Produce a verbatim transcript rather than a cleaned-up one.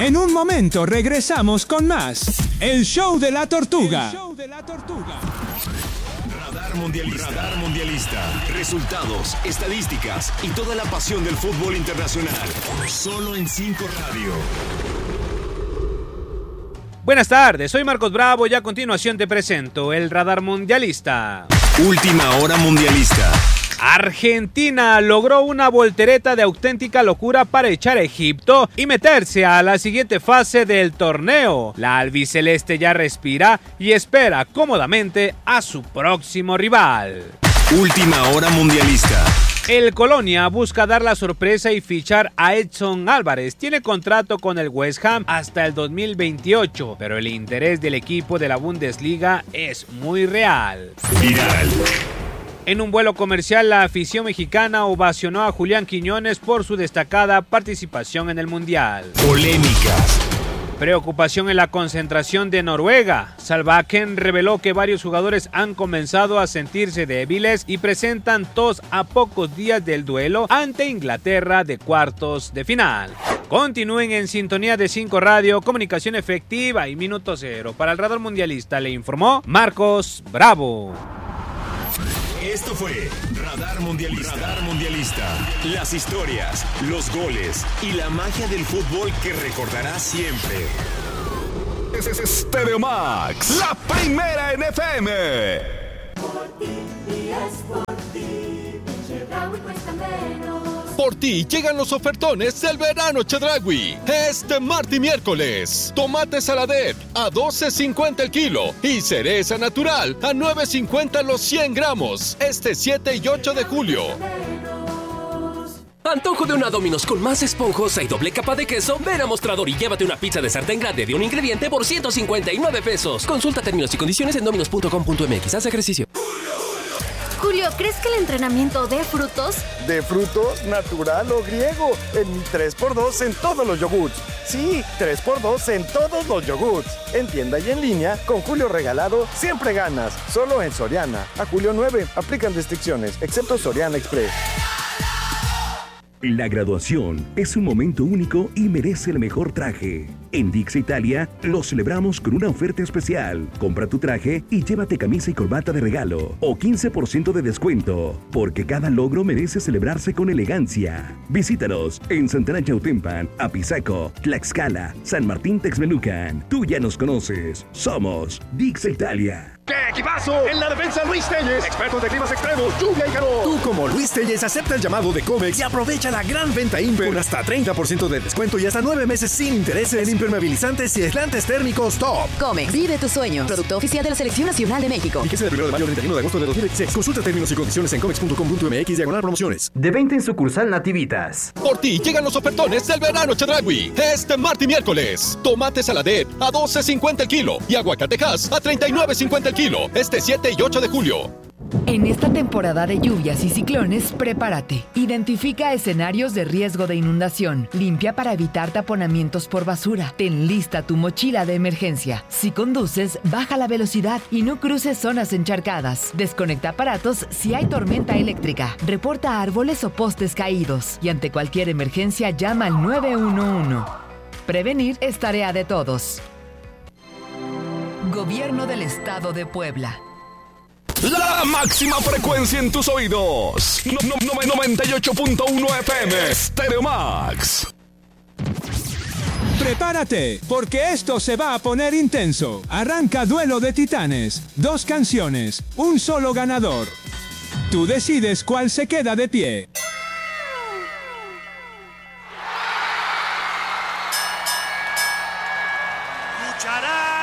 En un momento regresamos con más. El show de la tortuga. El show de la tortuga. Radar Mundialista. Radar Mundialista. Resultados, estadísticas y toda la pasión del fútbol internacional. Solo en cinco Radio. Buenas tardes, soy Marcos Bravo y a continuación te presento el Radar Mundialista. Última hora mundialista. Argentina logró una voltereta de auténtica locura para echar a Egipto y meterse a la siguiente fase del torneo. La albiceleste ya respira y espera cómodamente a su próximo rival. Última hora mundialista. El Colonia busca dar la sorpresa y fichar a Edson Álvarez. Tiene contrato con el West Ham hasta el dos mil veintiocho, pero el interés del equipo de la Bundesliga es muy real. Viral. En un vuelo comercial, la afición mexicana ovacionó a Julián Quiñones por su destacada participación en el Mundial. Polémicas. Preocupación en la concentración de Noruega. Salvaken reveló que varios jugadores han comenzado a sentirse débiles y presentan tos a pocos días del duelo ante Inglaterra de cuartos de final. Continúen en sintonía de cinco Radio, comunicación efectiva y minuto cero. Para el Radar Mundialista le informó Marcos Bravo. Esto fue Radar Mundialista. Radar Mundialista. Las historias, los goles y la magia del fútbol que recordarás siempre. Es, es Stereo Max, la primera en F M. Por ti, y es por ti, Chedraui cuesta menos. Por ti llegan los ofertones del verano Chedraui. Este martes y miércoles. Tomate saladet a doce cincuenta el kilo y cereza natural a nueve cincuenta los cien gramos. Este siete y ocho de julio. Antojo de una Domino's con más esponjosa y doble capa de queso. Ven a Mostrador y llévate una pizza de sartén grande de un ingrediente por ciento cincuenta y nueve pesos. Consulta términos y condiciones en dominos punto com punto m x. Haz ejercicio. Julio, ¿crees que el entrenamiento de frutos? ¿De frutos, natural o griego? En mi tres por dos en todos los yogurts. Sí, tres por dos en todos los yogurts. En tienda y en línea, con Julio regalado, siempre ganas. Solo en Soriana. A julio nueve, aplican restricciones, excepto Soriana Express. La graduación es un momento único y merece el mejor traje. En Dix Italia lo celebramos con una oferta especial. Compra tu traje y llévate camisa y corbata de regalo o quince por ciento de descuento, porque cada logro merece celebrarse con elegancia. Visítanos en Santana Chautempan, Apizaco, Tlaxcala, San Martín Texmelucan. Tú ya nos conoces. Somos Dix Italia. ¡Qué equipazo! En la defensa Luis Telles, expertos de climas extremos, lluvia y calor. Tú como Luis Telles acepta el llamado de Comex y aprovecha la gran venta Imper con hasta treinta por ciento de descuento y hasta nueve meses sin intereses en impermeabilizantes y aislantes térmicos top. Comex, vive tus sueños. Producto oficial de la Selección Nacional de México. Fíjese del primero de mayo al treinta y uno de agosto de dos mil veintiséis. Consulta términos y condiciones en comex punto com punto m x diagonal promociones. De venta en sucursal Nativitas. Por ti llegan los ofertones del verano Chedraui. Este martes y miércoles. Tomate saladet a doce cincuenta el kilo y aguacatejas a treinta y nueve cincuenta el kilo. Este siete y ocho de julio. En esta temporada de lluvias y ciclones, prepárate. Identifica escenarios de riesgo de inundación. Limpia para evitar taponamientos por basura. Ten lista tu mochila de emergencia. Si conduces, baja la velocidad y no cruces zonas encharcadas. Desconecta aparatos si hay tormenta eléctrica. Reporta árboles o postes caídos. Y ante cualquier emergencia, llama al nueve uno uno. Prevenir es tarea de todos. Gobierno del Estado de Puebla. La máxima frecuencia en tus oídos. No, no, no, noventa y ocho punto uno F M. Stereo Max. Prepárate, porque esto se va a poner intenso. Arranca Duelo de Titanes. Dos canciones, un solo ganador. Tú decides cuál se queda de pie. Luchará